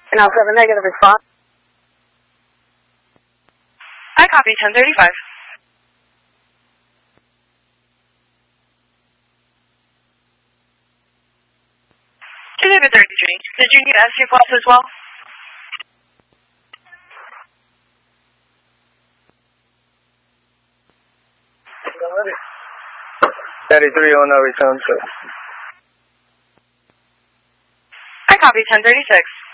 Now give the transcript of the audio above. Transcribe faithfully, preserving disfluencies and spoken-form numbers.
And I'll have a negative response. I copy ten thirty-five. To David thirty-three, did you need S C plus as well? thirty-three on the return, sir. I copy ten thirty-six.